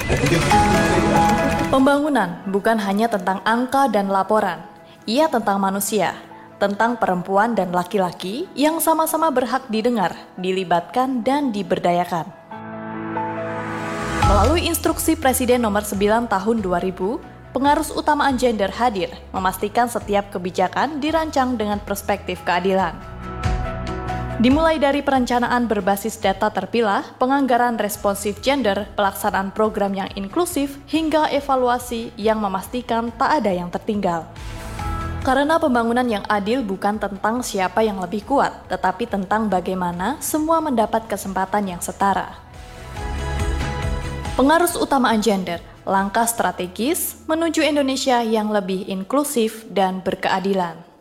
Pembangunan bukan hanya tentang angka dan laporan, ia tentang manusia, tentang perempuan dan laki-laki yang sama-sama berhak didengar, dilibatkan, dan diberdayakan. Melalui instruksi Presiden nomor 9 tahun 2000, pengarus utamaan gender hadir, memastikan setiap kebijakan dirancang dengan perspektif keadilan. Dimulai dari perencanaan berbasis data terpilah, penganggaran responsif gender, pelaksanaan program yang inklusif, hingga evaluasi yang memastikan tak ada yang tertinggal. Karena pembangunan yang adil bukan tentang siapa yang lebih kuat, tetapi tentang bagaimana semua mendapat kesempatan yang setara. Pengarus utamaan gender, langkah strategis menuju Indonesia yang lebih inklusif dan berkeadilan.